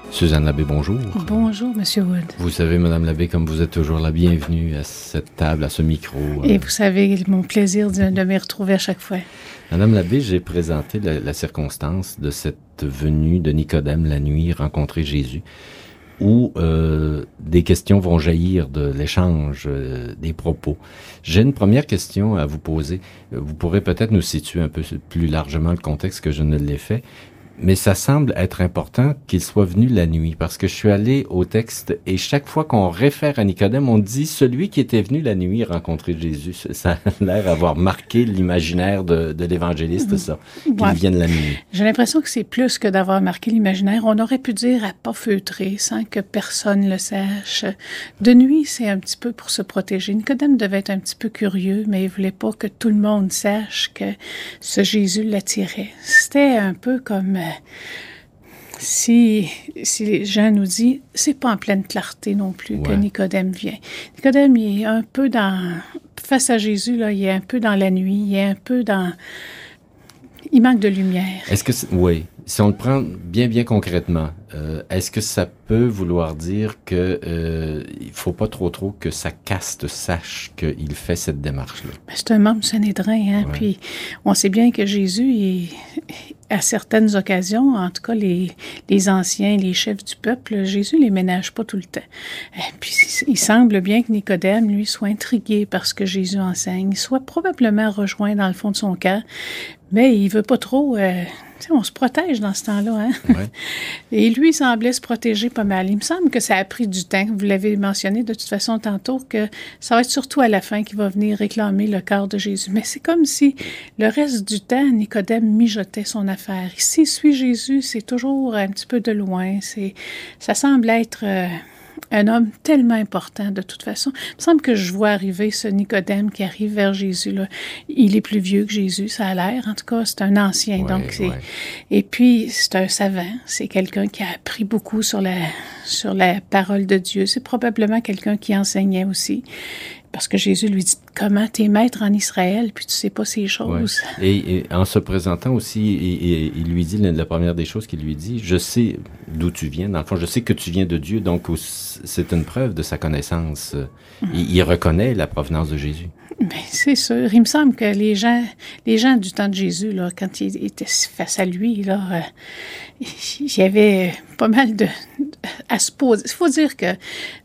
Suzanne Labbé, bonjour. Bonjour, Monsieur Wood. Vous savez, Madame Labbé, comme vous êtes toujours la bienvenue à cette table, à ce micro. Et vous savez mon plaisir de me retrouver à chaque fois. Madame Labbé, j'ai présenté la circonstance de cette venue de Nicodème la nuit rencontrer Jésus, où des questions vont jaillir de l'échange, des propos. J'ai une première question à vous poser. Vous pourrez peut-être nous situer un peu plus largement le contexte que je ne l'ai fait. Mais ça semble être important qu'il soit venu la nuit, parce que je suis allé au texte et chaque fois qu'on réfère à Nicodème, on dit celui qui était venu la nuit rencontrer Jésus. Ça a l'air d'avoir marqué l'imaginaire de l'évangéliste, ça, qu'il vienne la nuit. J'ai l'impression que c'est plus que d'avoir marqué l'imaginaire. On aurait pu dire à pas feutrer, sans que personne le sache. De nuit, c'est un petit peu pour se protéger. Nicodème devait être un petit peu curieux, mais il voulait pas que tout le monde sache que ce Jésus l'attirait. C'était un peu comme... Si les gens nous disent, c'est pas en pleine clarté non plus que Nicodème vient. Nicodème, il est un peu face à Jésus, là, il est un peu dans la nuit, il est un peu il manque de lumière. Est-ce que, oui, si on le prend bien concrètement, est-ce que ça peut vouloir dire que il faut pas trop que sa caste sache qu'il fait cette démarche-là? Ben, c'est un membre Sanhédrin, hein, puis on sait bien que Jésus, à certaines occasions, en tout cas les anciens, les chefs du peuple, Jésus les ménage pas tout le temps. Et puis il semble bien que Nicodème, lui, soit intrigué par ce que Jésus enseigne, soit probablement rejoint dans le fond de son cœur, mais il veut pas trop... on se protège dans ce temps-là, hein? Ouais. Et lui, il semblait se protéger pas mal. Il me semble que ça a pris du temps. Vous l'avez mentionné de toute façon tantôt, que ça va être surtout à la fin qu'il va venir réclamer le corps de Jésus. Mais c'est comme si le reste du temps, Nicodème mijotait son affaire. S'il suit Jésus, c'est toujours un petit peu de loin. Ça semble être... un homme tellement important, de toute façon. Il me semble que je vois arriver ce Nicodème qui arrive vers Jésus, là. Il est plus vieux que Jésus, ça a l'air. En tout cas, c'est un ancien. Et puis, c'est un savant. C'est quelqu'un qui a appris beaucoup sur la parole de Dieu. C'est probablement quelqu'un qui enseignait aussi. Parce que Jésus lui dit, comment t'es maître en Israël, puis tu sais pas ces choses. Ouais. Et en se présentant aussi, il lui dit, la première des choses qu'il lui dit, je sais d'où tu viens, dans le fond, je sais que tu viens de Dieu, donc c'est une preuve de sa connaissance. Il reconnaît la provenance de Jésus. Bien, c'est sûr. Il me semble que les gens du temps de Jésus, là, quand ils étaient face à lui, là, il y avait pas mal à se poser. Il faut dire que